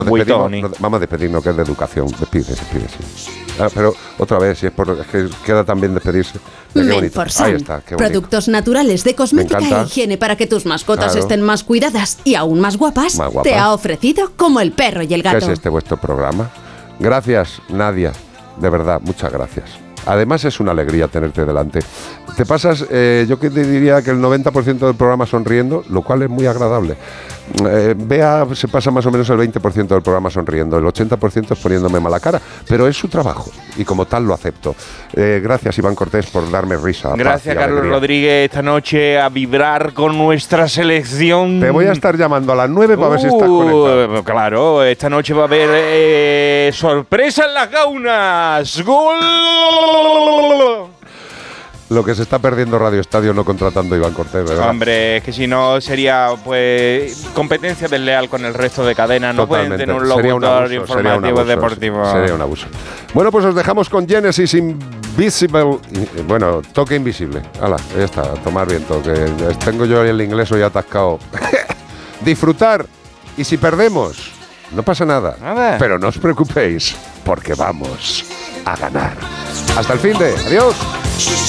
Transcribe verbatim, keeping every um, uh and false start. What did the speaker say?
Despedimos, vamos a despedirnos, que es de educación. Despídese, despídese. Ah, pero otra vez, si es, por, es que queda también despedirse. Menforsan, ahí está, qué productos naturales de cosmética e higiene para que tus mascotas claro. estén más cuidadas y aún más guapas, más guapas. Te ha ofrecido Como el perro y el gato. ¿Qué es este vuestro programa? Gracias, Nadia, de verdad, muchas gracias. Además es una alegría tenerte delante. Te pasas, eh, yo que te diría que el noventa por ciento del programa sonriendo, lo cual es muy agradable. Eh, Bea se pasa más o menos el veinte por ciento del programa sonriendo, el ochenta por ciento es poniéndome mala cara, pero es su trabajo y como tal lo acepto. Eh, gracias, Iván Cortés, por darme risa. Gracias, Carlos alegría. Rodríguez, esta noche a vibrar con nuestra selección. Te voy a estar llamando a las nueve para uh, ver si estás conectado. Claro, esta noche va a haber eh, sorpresa en las gaunas. ¡Gol! Lo que se está perdiendo Radio Estadio no contratando a Iván Cortés, ¿verdad? Hombre, es que si no sería pues competencia desleal con el resto de cadenas. No pueden tener un locutor informativo deportivo. Sería un abuso. Bueno, pues os dejamos con Genesis Invisible. Bueno, toque invisible. Hala, ya está, tomar viento, que tengo yo el inglés hoy atascado. Disfrutar. Y si perdemos, no pasa nada. Nada. Pero no os preocupéis, porque vamos a ganar. Hasta el fin de. Adiós.